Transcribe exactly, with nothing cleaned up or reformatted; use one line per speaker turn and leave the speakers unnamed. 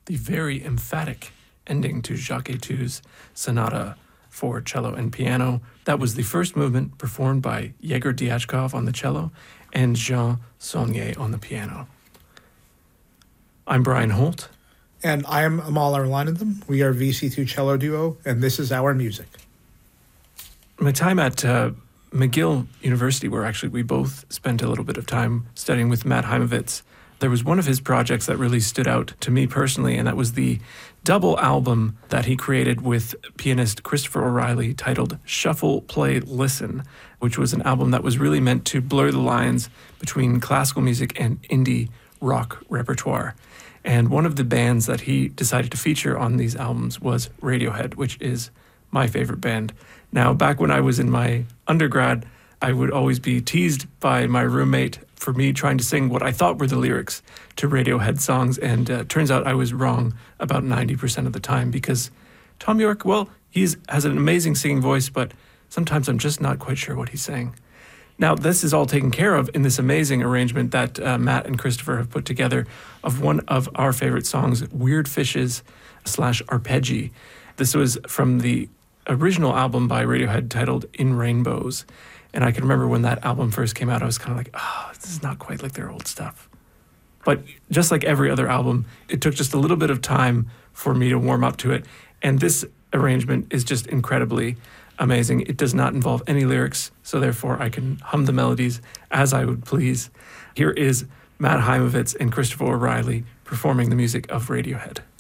the very emphatic ending to Jacques Etu's Sonata for cello and piano. That was the first movement performed by Yegor Diachkov on the cello and Jean Saulnier on the piano. I'm Brian Holt.
And I am Amal Arlanadam. We are V C two Cello Duo, and this is our music.
My time at uh, McGill University, where actually we both spent a little bit of time studying with Matt Heimovitz, there was one of his projects that really stood out to me personally, and that was the double album that he created with pianist Christopher O'Reilly titled Shuffle, Play, Listen, which was an album that was really meant to blur the lines between classical music and indie rock repertoire. And one of the bands that he decided to feature on these albums was Radiohead, which is my favorite band. Now, back when I was in my undergrad, I would always be teased by my roommate for me trying to sing what I thought were the lyrics to Radiohead songs, and uh, turns out I was wrong about ninety percent of the time, because Thom Yorke, well, he has an amazing singing voice, but sometimes I'm just not quite sure what he's saying. Now, this is all taken care of in this amazing arrangement that uh, Matt and Christopher have put together of one of our favorite songs, Weird Fishes slash Arpeggi. This was from the original album by Radiohead titled In Rainbows. And I can remember when that album first came out, I was kind of like, oh, this is not quite like their old stuff. But just like every other album, it took just a little bit of time for me to warm up to it. And this arrangement is just incredibly amazing. It does not involve any lyrics, so therefore I can hum the melodies as I would please. Here is Matt Heimovitz and Christopher O'Reilly performing the music of Radiohead.